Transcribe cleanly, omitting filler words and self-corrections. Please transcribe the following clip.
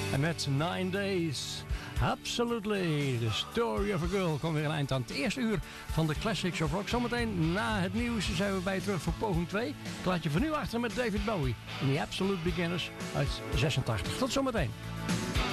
En met 9 Days. Absolutely. The Story of a Girl komt weer een eind aan het eerste uur van de Classics of Rock. Zometeen na het nieuws zijn we bij je terug voor poging 2. Ik laat je voor nu achter met David Bowie in The Absolute Beginners uit 86. Tot zometeen.